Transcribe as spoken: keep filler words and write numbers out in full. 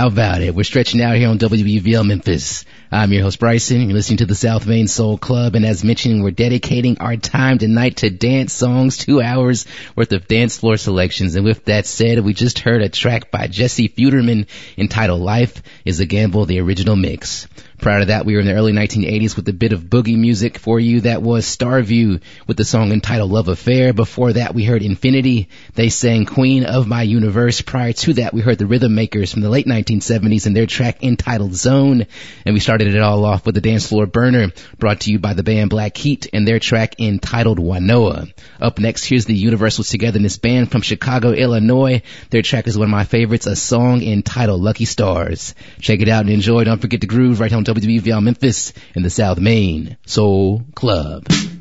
How about it? We're stretching out here on W B V L Memphis. I'm your host, Bryson. You're listening to the South Main Soul Club. And as mentioned, we're dedicating our time tonight to dance songs, two hours worth of dance floor selections. And with that said, we just heard a track by Jesse Futerman entitled Life is a Gamble, the original mix. Prior to that, we were in the early nineteen eighties with a bit of boogie music for you. That was Starview with the song entitled Love Affair. Before that, we heard Infinity. They sang Queen of My Universe. Prior to that, we heard the Rhythm Makers from the late nineteen seventies and their track entitled Zone. And we started it all off with the Dance Floor Burner, brought to you by the band Black Heat and their track entitled Wanoa. Up next, here's the Universal Togetherness Band from Chicago, Illinois. Their track is one of my favorites, a song entitled Lucky Stars. Check it out and enjoy. Don't forget to groove right here on W B V L Memphis in the South Main Soul Club.